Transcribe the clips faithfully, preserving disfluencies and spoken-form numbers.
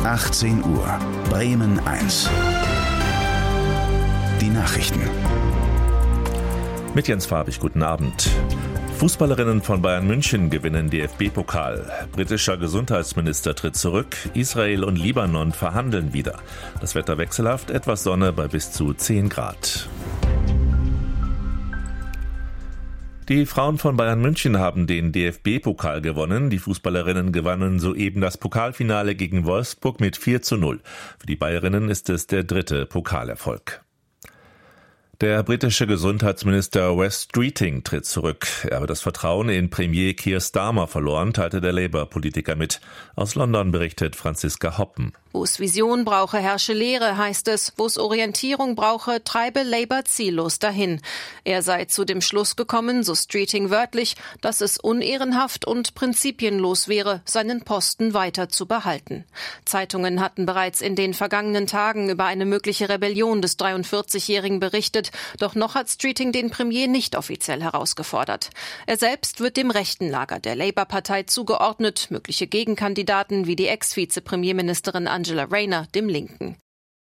achtzehn Uhr, Bremen eins. Die Nachrichten. Mit Jens Farbig, guten Abend. Fußballerinnen von Bayern München gewinnen D F B-Pokal. Britischer Gesundheitsminister tritt zurück. Israel und Libanon verhandeln wieder. Das Wetter wechselhaft, etwas Sonne bei bis zu zehn Grad. Die Frauen von Bayern München haben den D F B-Pokal gewonnen. Die Fußballerinnen gewannen soeben das Pokalfinale gegen Wolfsburg mit vier zu null. Für die Bayerinnen ist es der dritte Pokalerfolg. Der britische Gesundheitsminister Wes Streeting tritt zurück. Er habe das Vertrauen in Premier Keir Starmer verloren, teilte der Labour-Politiker mit. Aus London berichtet Franziska Hoppen. Wo es Vision brauche, herrsche Lehre, heißt es. Wo es Orientierung brauche, treibe Labour ziellos dahin. Er sei zu dem Schluss gekommen, so Streeting wörtlich, dass es unehrenhaft und prinzipienlos wäre, seinen Posten weiter zu behalten. Zeitungen hatten bereits in den vergangenen Tagen über eine mögliche Rebellion des dreiundvierzigjährigen berichtet, doch noch hat Streeting den Premier nicht offiziell herausgefordert. Er selbst wird dem rechten Lager der Labour-Partei zugeordnet, mögliche Gegenkandidaten wie die Ex-Vizepremierministerin Angela Rayner, dem Linken.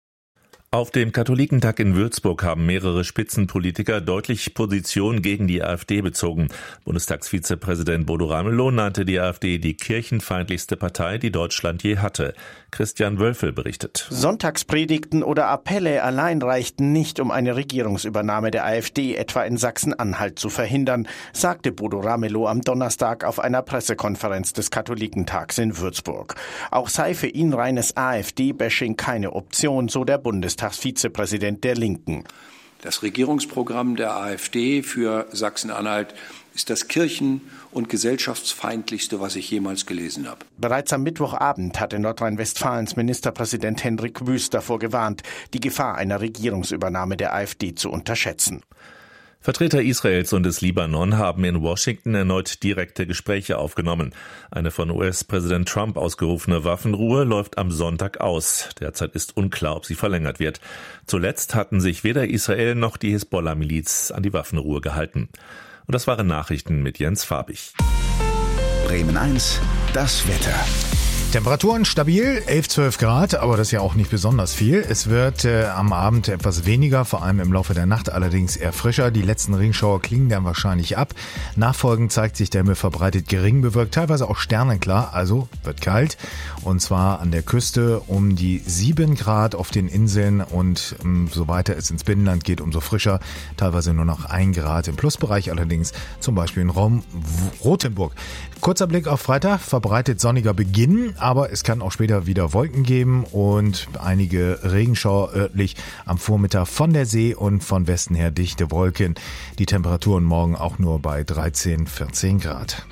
Auf dem Katholikentag in Würzburg haben mehrere Spitzenpolitiker deutlich Position gegen die AfD bezogen. Bundestagsvizepräsident Bodo Ramelow nannte die AfD die kirchenfeindlichste Partei, die Deutschland je hatte. Christian Wölfel berichtet. Sonntagspredigten oder Appelle allein reichten nicht, um eine Regierungsübernahme der AfD etwa in Sachsen-Anhalt zu verhindern, sagte Bodo Ramelow am Donnerstag auf einer Pressekonferenz des Katholikentags in Würzburg. Auch sei für ihn reines AfD-Bashing keine Option, so der Bundestag. Vizepräsident der Linken. Das Regierungsprogramm der AfD für Sachsen-Anhalt ist das kirchen- und gesellschaftsfeindlichste, was ich jemals gelesen habe. Bereits am Mittwochabend hatte Nordrhein-Westfalens Ministerpräsident Hendrik Wüst davor gewarnt, die Gefahr einer Regierungsübernahme der AfD zu unterschätzen. Vertreter Israels und des Libanon haben in Washington erneut direkte Gespräche aufgenommen. Eine von U S-Präsident Trump ausgerufene Waffenruhe läuft am Sonntag aus. Derzeit ist unklar, ob sie verlängert wird. Zuletzt hatten sich weder Israel noch die Hisbollah-Miliz an die Waffenruhe gehalten. Und das waren Nachrichten mit Jens Farbig. Bremen eins, das Wetter. Temperaturen stabil, elf, zwölf Grad, aber das ist ja auch nicht besonders viel. Es wird äh, am Abend etwas weniger, vor allem im Laufe der Nacht allerdings eher frischer. Die letzten Regenschauer klingen dann wahrscheinlich ab. Nachfolgend zeigt sich der Himmel verbreitet gering bewölkt, teilweise auch sternenklar, also wird kalt. Und zwar an der Küste um die sieben Grad, auf den Inseln und ähm, so weiter es ins Binnenland geht, umso frischer. Teilweise nur noch ein Grad im Plusbereich, allerdings zum Beispiel in Raum Rothenburg. Kurzer Blick auf Freitag, verbreitet sonniger Beginn, aber es kann auch später wieder Wolken geben und einige Regenschauer örtlich am Vormittag von der See und von Westen her dichte Wolken. Die Temperaturen morgen auch nur bei dreizehn, vierzehn Grad.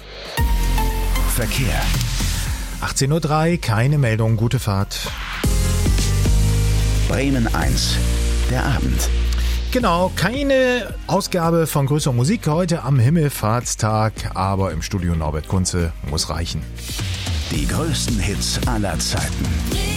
Verkehr. achtzehn Uhr drei, keine Meldung, gute Fahrt. Bremen eins, der Abend. Genau, keine Ausgabe von größerer Musik heute am Himmelfahrtstag, aber im Studio Norbert Kunze muss reichen. Die größten Hits aller Zeiten.